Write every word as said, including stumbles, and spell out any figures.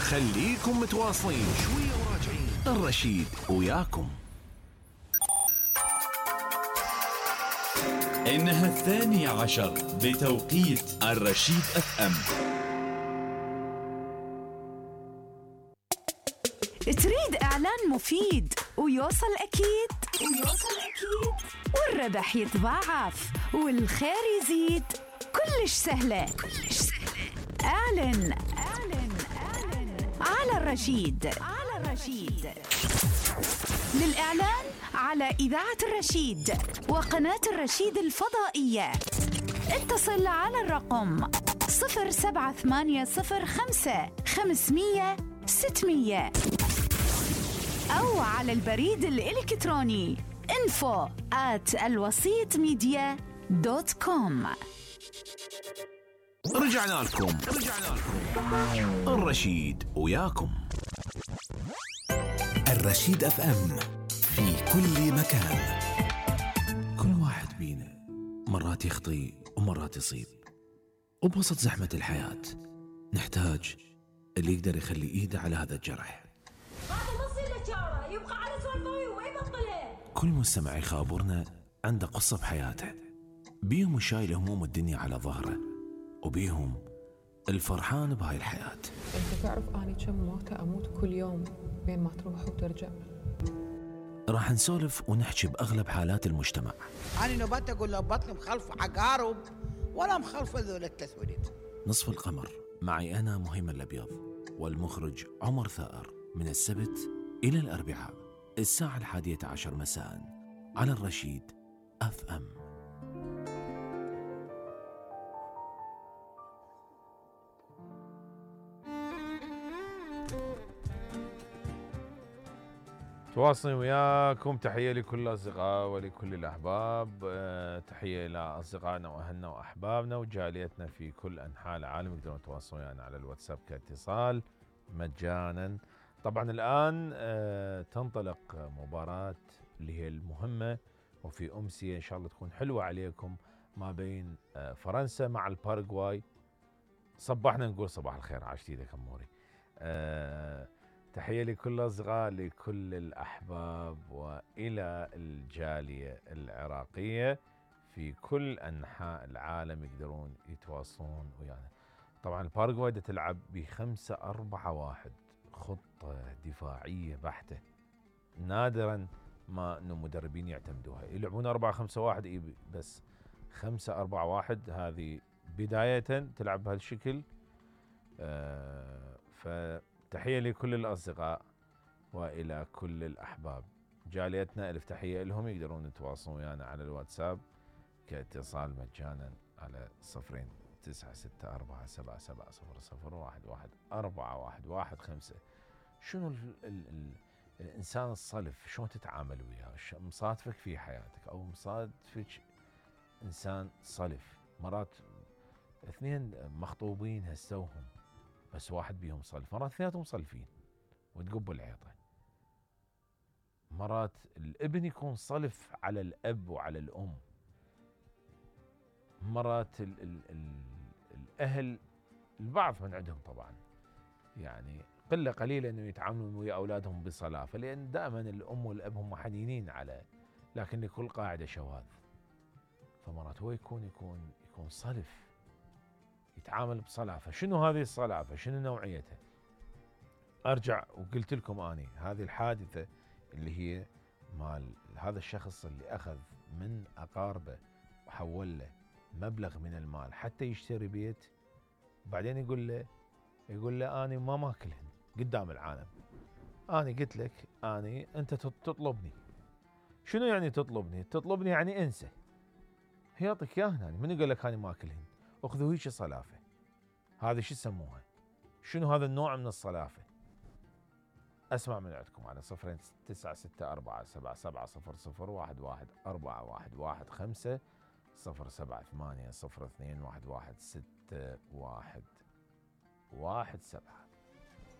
خليكم متواصلين شوية وراجعين. الرشيد وياكم. إنها الثانية عشر بتوقيت الرشيد اف ام. تريد إعلان مفيد ويوصل أكيد ويوصل أكيد والربح يتضاعف والخير يزيد؟ كلش سهلة كلش سهلة. اعلن اعلن اعلن على الرشيد على الرشيد. للإعلان على إذاعة الرشيد وقناة الرشيد الفضائية اتصل على الرقم صفر سبعة ثمانية صفر خمسة خمسمية ستمية أو على البريد الإلكتروني info at الوسيط ميديا دوت كوم. رجعنا لكم رجعنا لكم الرشيد وياكم. الرشيد اف ام في كل مكان. كل واحد بينا مرات يخطي ومرات يصيب، وبوسط زحمة الحياة نحتاج اللي يقدر يخلي ايده على هذا الجرح. يبقى على سوالفه وين بطلها. كل مستمع يخابرنا عنده قصة بحياته، بيهم شايل هموم الدنيا على ظهره، وبيهم الفرحان بهاي الحياة. انت تعرف اني كم موتة اموت كل يوم بين ما تروح وترجع. راح نسولف ونحكي باغلب حالات المجتمع. انا نبات اقول له بطني مخلف عقارب ولا مخلفه ذول التسوديت. نصف القمر معي انا مهيمن الابيض والمخرج عمر ثائر، من السبت إلى الأربعاء الساعة الحادية عشر مساء على الرشيد اف ام. تواصلين وياكم. تحية لكل الأصدقاء ولكل الأحباب. أه تحية إلى أصدقائنا وأهلنا وأحبابنا وجاليتنا في كل أنحاء العالم. يقدرون يتواصلون يعني على الواتساب كاتصال مجانا. طبعا الآن أه تنطلق مباراة اللي هي المهمة وفي أمسية إن شاء الله تكون حلوة عليكم ما بين أه فرنسا مع الباراغواي. صباحنا نقول صباح الخير، عاشت ايدك أموري. أه تحية لكل الأصدقاء لكل الأحباب وإلى الجالية العراقية في كل أنحاء العالم يقدرون يتواصلون ويانا. طبعا الباراغواي تلعب بخمسة أربعة واحد، خطة دفاعية بحتة، نادرا ما أنه مدربين يعتمدوها. يلعبون أربعة خمسة واحد بس خمسة أربعة واحد هذه بداية تلعب بهالشكل. آه فتحية لكل الأصدقاء وإلى كل الأحباب. جاليتنا ألف تحية لهم. يقدرون يتواصلون ويانا على الواتساب كاتصال مجانا على صفرين تسعة ستة أربعة سبعة سبعة صفر صفر واحد واحد أربعة واحد واحد خمسة. شنو ال ال ال الإنسان الصلف شلون تتعامل وياه؟ مصادفك في حياتك أو مصادفك إنسان صلف؟ مرات اثنين مخطوبين هسوهم بس واحد بيهم صلف، مرات اثنيناتهم صلفين وتقبوا العيطة. مرات الابن يكون صلف على الأب وعلى الأم. مرات ال ال ال الأهل البعض من عندهم طبعا يعني قلة قليلة أنه يتعاملون ويا أولادهم بصلافة، لأن دائما الأم والأب هم حنينين على، لكن لكل قاعدة شواذ. فمرات هو يكون يكون يكون صلف يتعامل بصلافة. شنو هذه الصلافة؟ شنو نوعيتها؟ أرجع وقلت لكم أني هذه الحادثة اللي هي مال هذا الشخص اللي أخذ من أقاربه وحول له مبلغ من المال حتى يشتري بيت، وبعدين يقول له يقول له أنا ما ماكلهن قدام العالم. أنا قلت لك أنا أنت تطلبني. شنو يعني تطلبني؟ تطلبني يعني انسى. هي يعطيك إياهن يعني من يقول لك أنا ماكلهن؟ أخذوا هيك صلافة. هذا شو يسموها؟ شنو هذا النوع من الصلافة؟ أسمع من عندكم على صفرين تسعة ستة أربعة سبعة سبعة صفر صفر واحد واحد أربعة واحد واحد خمسة صفر سبعة ثمانية صفر اثنين واحد واحد ستة واحد واحد سبعة.